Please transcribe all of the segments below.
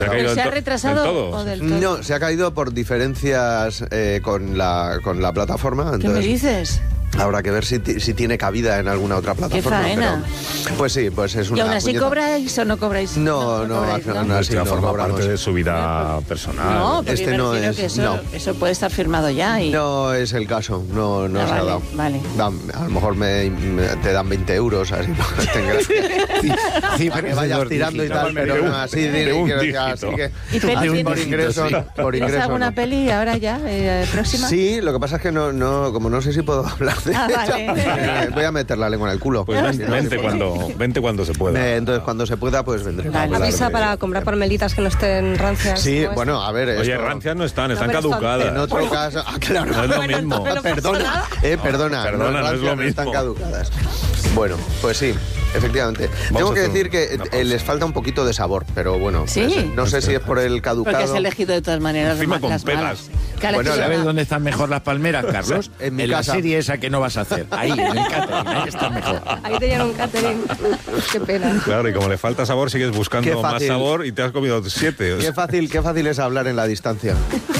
¿Se ha retrasado del todo? o del todo? No, se ha caído por diferencias con la plataforma. ¿Qué Entonces, me dices? habrá que ver si tiene cabida en alguna otra plataforma. ¡Qué faena! Pero, pues sí, pues es una... ¿Y aún así puñeta. cobráis o no cobráis? No, al cobráis, final ¿no? así no forma cobramos. parte de su vida personal. No, porque Este me no refiero es- que eso, no. eso puede estar firmado ya. Y... No es el caso, no se ha vale, dado. vale. A lo mejor te dan 20 euros, así para que vayas tirando y tal, pero no, así de un dígito. así que ¿Y peli así tienes? por ingreso, por ¿Tienes ingreso alguna no. peli ahora ya, próxima? Sí, lo que pasa es que no, como no sé si puedo hablar de vale. voy a meter la lengua en el culo. Pues vente cuando se pueda. Entonces cuando se pueda, pues vendré. Vale. Avisa para comprar palmelitas que no estén rancias. Sí, ¿no? bueno, a ver. Oye, esto- rancias no están pero caducadas. En otro caso, claro. No es lo mismo. Perdona, perdona, no es lo mismo. están caducadas. Bueno, pues sí, efectivamente. Tengo que decir que les falta un poquito de sabor, pero bueno, ¿Sí? pues, no sé si es por el caducado. Porque has elegido de todas maneras Encima con las pelas. malas. Que has Bueno, elegido ¿Sabes una- dónde están mejor las palmeras, Carlos? En mi la casa. serie esa que no vas a hacer. Ahí, en el catering, ahí está mejor. Ahí tenían un catering. Qué pena. Claro, y como le falta sabor, sigues Qué buscando más fácil. sabor y te has comido 7. Qué fácil es hablar en la distancia.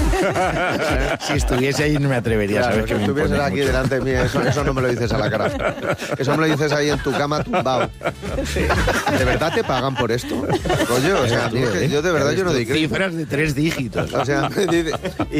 Si estuviese ahí no me atrevería a Claro, saber si que me estuvieses impone aquí mucho. delante de mí, eso no me lo dices a la cara. Eso me lo dices ahí en tu cama tumbado. ¿De verdad te pagan por esto? Oye, o sea, a mí es que yo de verdad yo no doy crédito. Cifras de 3 dígitos. O sea, me dice,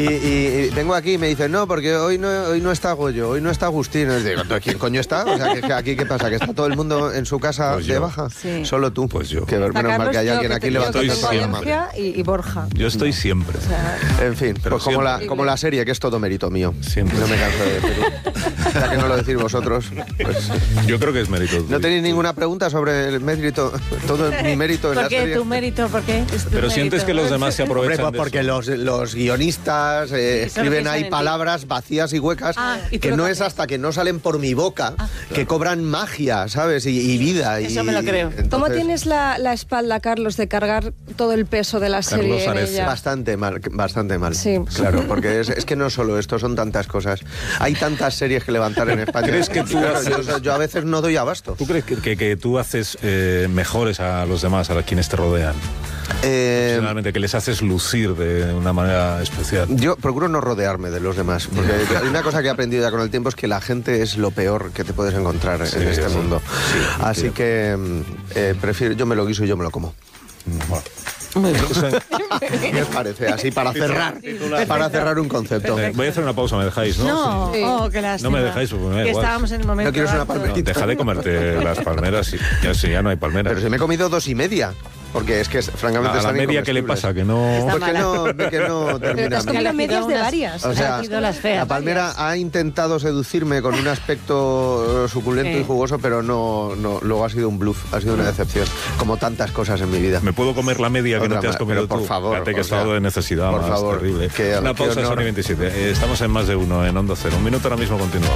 y vengo aquí y me dicen, no, porque hoy no está Goyo, hoy no está Agustín. Y digo, ¿entonces quién coño está? O sea, que aquí ¿qué pasa? ¿Que está todo el mundo en su casa Pues de yo. baja? Sí. Solo tú. Pues yo. Que menos mal que hay alguien aquí levantando el Estoy programa. siempre. Y Borja. Yo estoy siempre. En fin, Pero pues como la serie, que es todo mérito mío. Siempre. No me canso de decirlo. Ya que no lo decís vosotros, pues... Yo creo que es mérito. ¿No tenéis ninguna pregunta sobre el mérito? Todo mi mérito en ¿Por la qué serie. tu mérito? ¿Por qué? Es tu Pero mérito. sientes que los demás se Hombre, aprovechan pues de porque eso. los guionistas Solo escriben piensan ahí en ti. palabras vacías y huecas ¿y tú que lo no que es haces? hasta que no salen por mi boca que cobran magia, ¿sabes? Y vida. Eso me lo creo. ¿Cómo entonces, tienes la espalda, Carlos, de cargar todo el peso de la serie en Ares. ella? Bastante mal, bastante mal. Sí. Claro, porque es que no solo esto, son tantas cosas. Hay tantas series que levantar en España. ¿Crees que tú Claro, haces- yo a veces no doy abasto. ¿Tú crees que tú haces mejores a los demás, a quienes te rodean? Personalmente, que les haces lucir de una manera especial. Yo procuro no rodearme de los demás, porque hay una cosa que he aprendido ya con el tiempo es que la gente es lo peor que te puedes encontrar en este sí. mundo. Sí, Así que prefiero, yo me lo guiso y yo me lo como. Bueno. Muy bien. ¿Qué os parece? Así para cerrar un concepto. Voy a hacer una pausa, ¿me dejáis? No, Sí. qué lástima. No me dejáis, porque me da Que igual. estábamos en el momento. ¿No quieres una alto. palmerita? Deja de comerte las palmeras y ya no hay palmeras. Pero si me he comido 2,5, porque es que francamente A la están media, ¿qué le incomestibles. pasa? Que no... Está Pues que no Pero te has termina. comido elegido medias de unas- varias. O sea, Ha elegido las feas. La palmera ha intentado seducirme con un aspecto suculento Sí. y jugoso, pero no, luego ha sido un bluff, ha sido una decepción, como tantas cosas en mi vida. ¿Me puedo comer la media que Otra no te has más, comido pero por tú? favor, Fíjate que o sea, estado de necesidad por más favor, terrible. Una qué pausa, honor. Sony 27. Estamos en Más de Uno, en Onda Cero. Un minuto, ahora mismo continuamos.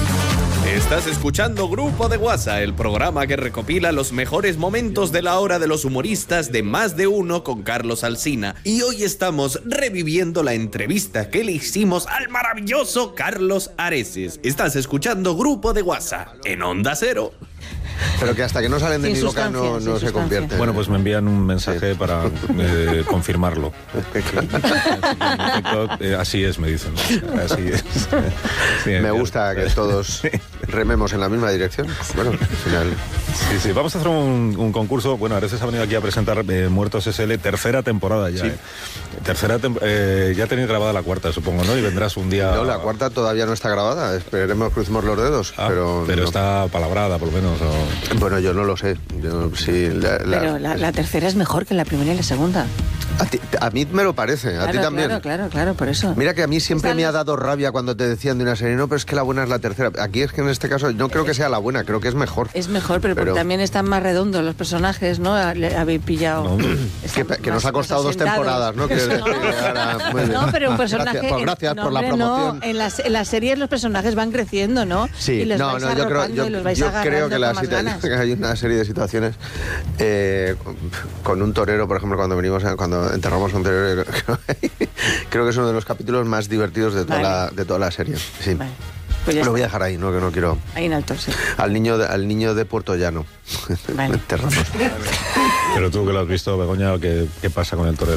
Estás escuchando Grupo de WhatsApp, el programa que recopila los mejores momentos de la hora de los humoristas de Más de Uno con Carlos Alsina. Y hoy estamos reviviendo la entrevista que le hicimos al maravilloso Carlos Areces. Estás escuchando Grupo de WhatsApp en Onda Cero. Pero que hasta que no salen de Sin mi boca sustancia, no sin se sustancia. convierten. Bueno, pues me envían un mensaje para confirmarlo. Así es, me dicen. Así es. Sí, Me gusta que todos rememos en la misma dirección. Bueno, al final... Sí, vamos a hacer un concurso. Bueno, Areces ha venido aquí a presentar Muertos SL, tercera temporada ya. Sí. Ya tenéis grabada la cuarta, supongo, ¿no? Y vendrás un día... No, la cuarta todavía no está grabada. Esperemos, crucemos los dedos. Ah, pero no. está palabrada, por lo menos. Bueno, yo no lo sé. Yo, sí, Pero la tercera es mejor que la primera y la segunda. a mí me lo parece, a ti también. Claro, por eso. Mira que a mí siempre Están me ha los- dado rabia cuando te decían de una serie, no, pero es que la buena es la tercera. Aquí es que en este caso no creo que sea la buena, creo que es mejor. Es mejor, pero porque también están más redondos los personajes, ¿no? Habéis pillado. No, hombre. Están Que nos ha más costado 2 asentados. temporadas, ¿no? Muy bien. No, pero un personaje... Gracias por la hombre, promoción. No, en las series los personajes van creciendo, ¿no? Sí, y los no, vais yo creo, arropando y los vais yo agarrando creo que con más ganas. que hay una serie de situaciones con un torero, por ejemplo, cuando enterramos a un torero, creo que es uno de los capítulos más divertidos de toda la serie. Sí. Vale. Pues ya Lo voy a está. dejar ahí, no que no quiero. Ahí en alto, sí. Al niño de Puerto Llano. Vale. Enterramos. Pero tú que lo has visto, Begoña, ¿qué pasa con el torero?